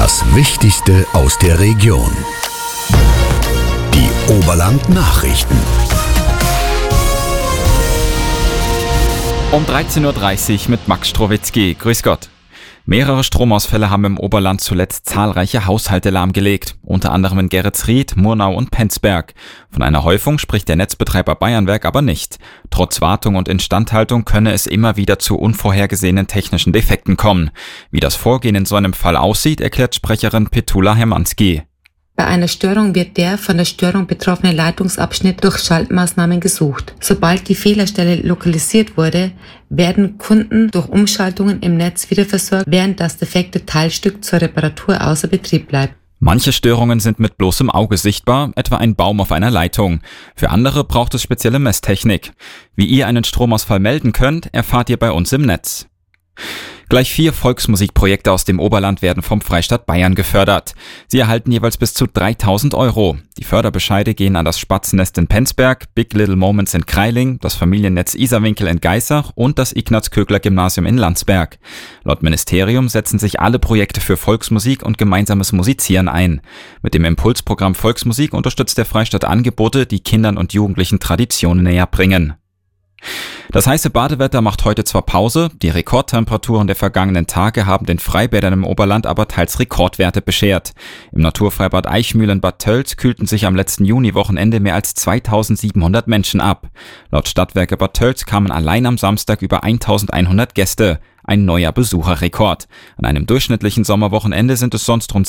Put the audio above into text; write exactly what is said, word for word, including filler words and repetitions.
Das Wichtigste aus der Region. Die Oberland-Nachrichten. Um dreizehn Uhr dreißig mit Max Strowitzki. Grüß Gott. Mehrere Stromausfälle haben im Oberland zuletzt zahlreiche Haushalte lahmgelegt, unter anderem in Geretsried, Murnau und Penzberg. Von einer Häufung spricht der Netzbetreiber Bayernwerk aber nicht. Trotz Wartung und Instandhaltung könne es immer wieder zu unvorhergesehenen technischen Defekten kommen. Wie das Vorgehen in so einem Fall aussieht, erklärt Sprecherin Petula Hermanski. Bei einer Störung wird der von der Störung betroffene Leitungsabschnitt durch Schaltmaßnahmen gesucht. Sobald die Fehlerstelle lokalisiert wurde, werden Kunden durch Umschaltungen im Netz wieder versorgt, während das defekte Teilstück zur Reparatur außer Betrieb bleibt. Manche Störungen sind mit bloßem Auge sichtbar, etwa ein Baum auf einer Leitung. Für andere braucht es spezielle Messtechnik. Wie ihr einen Stromausfall melden könnt, erfahrt ihr bei uns im Netz. Gleich vier Volksmusikprojekte aus dem Oberland werden vom Freistaat Bayern gefördert. Sie erhalten jeweils bis zu dreitausend Euro. Die Förderbescheide gehen an das Spatzennest in Penzberg, Big Little Moments in Kreiling, das Familiennetz Isarwinkel in Geisach und das Ignaz-Kögler-Gymnasium in Landsberg. Laut Ministerium setzen sich alle Projekte für Volksmusik und gemeinsames Musizieren ein. Mit dem Impulsprogramm Volksmusik unterstützt der Freistaat Angebote, die Kindern und Jugendlichen Traditionen näher bringen. Das heiße Badewetter macht heute zwar Pause, die Rekordtemperaturen der vergangenen Tage haben den Freibädern im Oberland aber teils Rekordwerte beschert. Im Naturfreibad Eichmühlen Bad Tölz kühlten sich am letzten Juniwochenende mehr als zweitausendsiebenhundert Menschen ab. Laut Stadtwerke Bad Tölz kamen allein am Samstag über eintausendeinhundert Gäste, ein neuer Besucherrekord. An einem durchschnittlichen Sommerwochenende sind es sonst rund